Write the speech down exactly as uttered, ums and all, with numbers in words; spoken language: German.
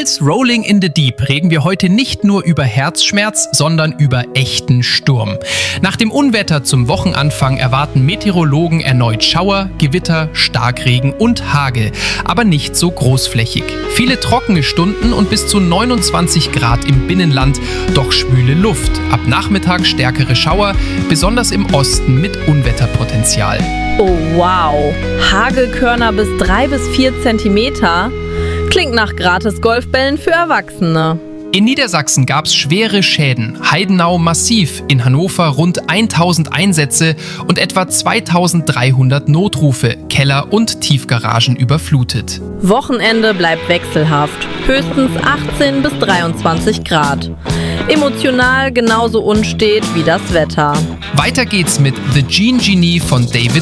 Titels Rolling in the Deep reden wir heute nicht nur über Herzschmerz, sondern über echten Sturm. Nach dem Unwetter zum Wochenanfang erwarten Meteorologen erneut Schauer, Gewitter, Starkregen und Hagel, aber nicht so großflächig. Viele trockene Stunden und bis zu neunundzwanzig Grad im Binnenland, doch schwüle Luft. Ab Nachmittag stärkere Schauer, besonders im Osten mit Unwetterpotenzial. Oh wow, Hagelkörner bis drei bis vier Zentimeter? Klingt nach gratis Golfbällen für Erwachsene. In Niedersachsen gab es schwere Schäden. Heidenau massiv, in Hannover rund tausend Einsätze und etwa zweitausenddreihundert Notrufe, Keller und Tiefgaragen überflutet. Wochenende bleibt wechselhaft, höchstens achtzehn bis dreiundzwanzig Grad. Emotional genauso unstet wie das Wetter. Weiter geht's mit The Gene Genie von David